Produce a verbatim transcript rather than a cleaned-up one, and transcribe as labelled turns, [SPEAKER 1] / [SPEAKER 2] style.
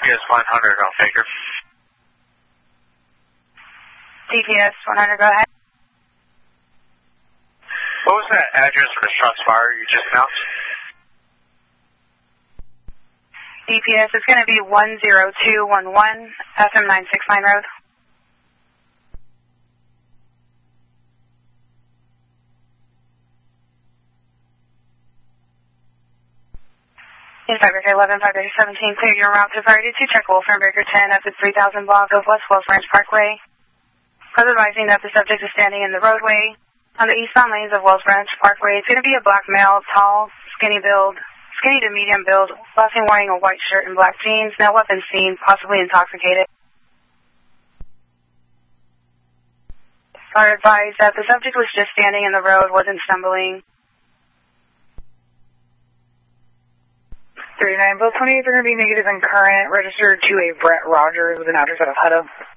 [SPEAKER 1] P S one hundred, I'll take her.
[SPEAKER 2] D P S one hundred, go ahead.
[SPEAKER 1] What was that address for the shots fired you just announced?
[SPEAKER 2] D P S is going to be one zero two one one F M nine sixty-nine Road. Five Breaker eleven, Five Breaker seventeen, clear your route to priority two, check Wolfram Breaker ten at the three thousand block of West Wells Ranch Parkway. Cause advising that the subject is standing in the roadway on the eastbound lanes of Wells Ranch Parkway. It's going to be a black male, tall, skinny build, skinny to medium build, last seen wearing a white shirt and black jeans, no weapons seen, possibly intoxicated. Are advised that the subject was just standing in the road, wasn't stumbling.
[SPEAKER 3] thirty-nine, both twenty-eights are going to be negative and current. Registered to a Brett Rogers with an address out of Hutto.